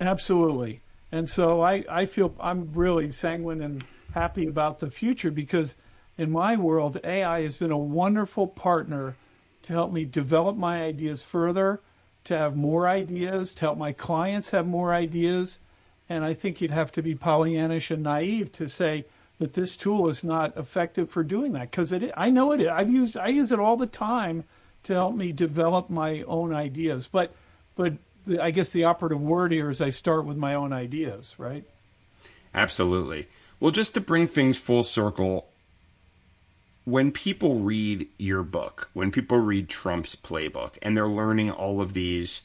Absolutely. And so I feel I'm really sanguine and happy about the future because in my world, AI has been a wonderful partner to help me develop my ideas further, to have more ideas, to help my clients have more ideas. And I think you'd have to be Pollyannish and naive to say that this tool is not effective for doing that because I know it is. I use it all the time to help me develop my own ideas. But I guess the operative word here is I start with my own ideas, right? Absolutely. Well, just to bring things full circle, when people read your book, when people read Trump's playbook, and they're learning all of these,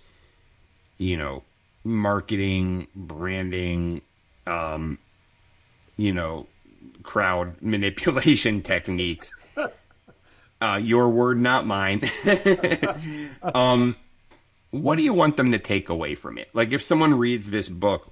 marketing, branding, crowd manipulation techniques, your word, not mine. What do you want them to take away from it? Like, if someone reads this book,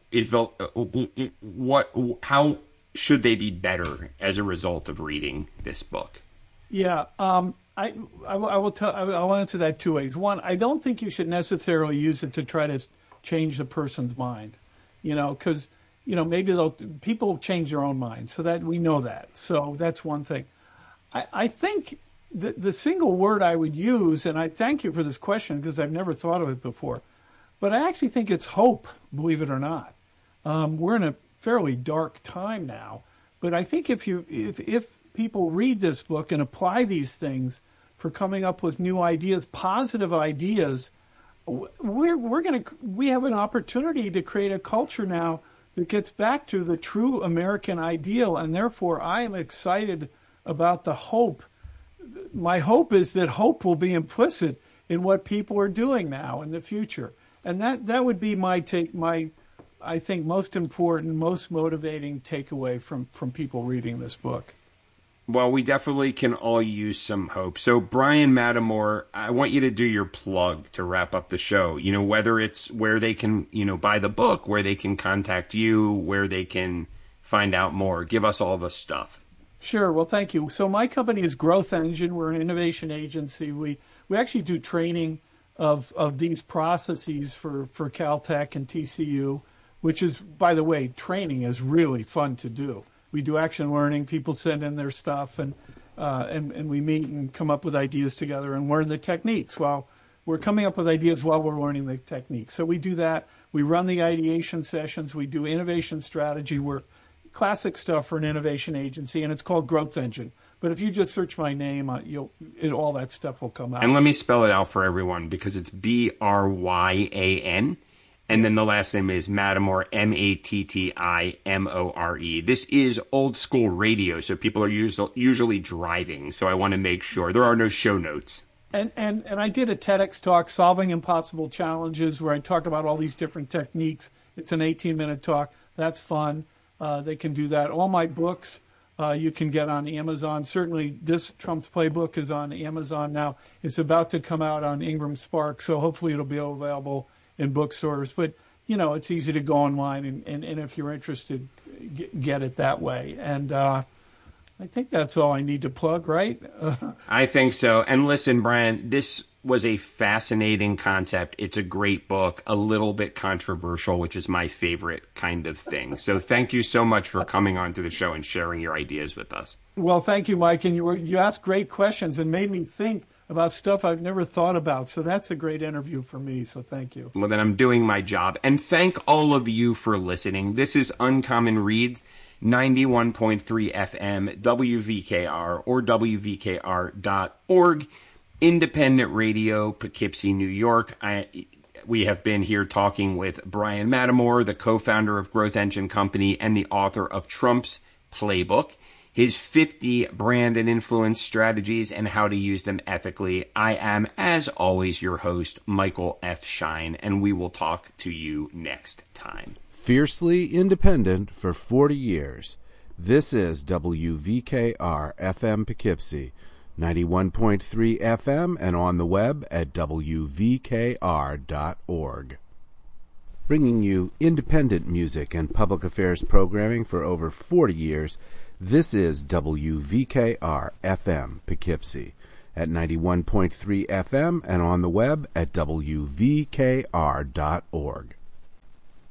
how should they be better as a result of reading this book? Yeah, I'll answer that two ways. One, I don't think you should necessarily use it to try to change the person's mind, because maybe people change their own minds, so that we know that. So that's one thing. I think the single word I would use, and I thank you for this question because I've never thought of it before, but I actually think it's hope, believe it or not. We're in a fairly dark time now, but I think if people read this book and apply these things for coming up with new ideas, positive ideas, we have an opportunity to create a culture now that gets back to the true American ideal, and therefore I am excited about the hope. My hope is that hope will be implicit in what people are doing now in the future, and that would be my take. I think most important, most motivating takeaway from people reading this book. Well, we definitely can all use some hope. So, Brian Matamor, I want you to do your plug to wrap up the show. Whether it's where they can, buy the book, where they can contact you, where they can find out more. Give us all the stuff. Sure. Well, thank you. So my company is Growth Engine. We're an innovation agency. We actually do training of these processes for Caltech and TCU, which is, by the way, training is really fun to do. We do action learning. People send in their stuff, and we meet and come up with ideas together and learn the techniques. While we're coming up with ideas while we're learning the techniques. So we do that. We run the ideation sessions. We do innovation strategy work, classic stuff for an innovation agency, and it's called Growth Engine. But if you just search my name, all that stuff will come out. And let me spell it out for everyone because it's Bryan. And then the last name is Matamor, Mattimore. This is old school radio, so people are usually driving. So I want to make sure there are no show notes. And I did a TEDx talk, Solving Impossible Challenges, where I talk about all these different techniques. It's an 18-minute talk. That's fun. They can do that. All my books you can get on Amazon. Certainly this Trump's Playbook is on Amazon now. It's about to come out on Ingram Spark, so hopefully it'll be available in bookstores, but it's easy to go online and if you're interested, get it that way. And I think that's all I need to plug, right? I think so. And listen, Brian, this was a fascinating concept. It's a great book, a little bit controversial, which is my favorite kind of thing. So thank you so much for coming on to the show and sharing your ideas with us. Well, thank you, Mike. And you asked great questions and made me think about stuff I've never thought about. So that's a great interview for me. So thank you. Well, then I'm doing my job. And thank all of you for listening. This is Uncommon Reads, 91.3 FM, WVKR, or WVKR.org, independent radio, Poughkeepsie, New York. We have been here talking with Brian Matamor, the co-founder of Growth Engine Company and the author of Trump's Playbook, his 50 brand and influence strategies and how to use them ethically. I am, as always, your host, Michael F. Shine, and we will talk to you next time. Fiercely independent for 40 years. This is WVKR FM Poughkeepsie, 91.3 FM, and on the web at WVKR.org. Bringing you independent music and public affairs programming for over 40 years, this is WVKR FM Poughkeepsie at 91.3 FM and on the web at WVKR.org.